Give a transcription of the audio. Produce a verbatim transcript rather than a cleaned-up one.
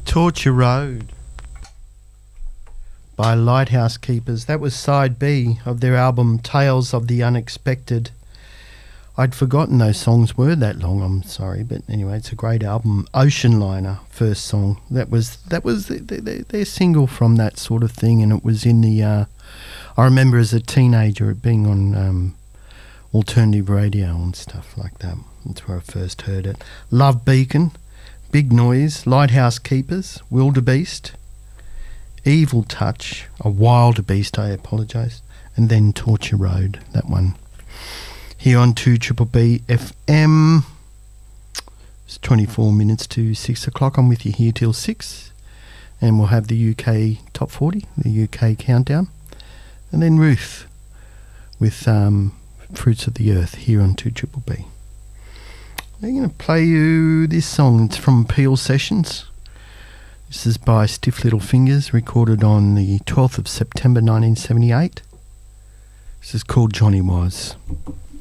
Torture Road by Lighthouse Keepers. That was side B of their album Tales of the Unexpected. I'd forgotten those songs were that long, I'm sorry, but anyway, it's a great album. Ocean Liner, first song. That was that was their, their, their single from that sort of thing, and it was in the, uh, I remember as a teenager it being on um, alternative radio and stuff like that. That's where I first heard it. Love Beacon, Big Noise, Lighthouse Keepers, Wildebeest, Evil Touch, a Wildebeest, I apologise, and then Torture Road, that one. Here on two B B F M. It's twenty-four minutes to six o'clock. I'm with you here till six. And we'll have the U K Top forty, the U K Countdown. And then Ruth with um, Fruits of the Earth here on two B B. I'm going to play you this song. It's from Peel Sessions. This is by Stiff Little Fingers, recorded on the twelfth of September nineteen seventy-eight. This is called Johnny Was.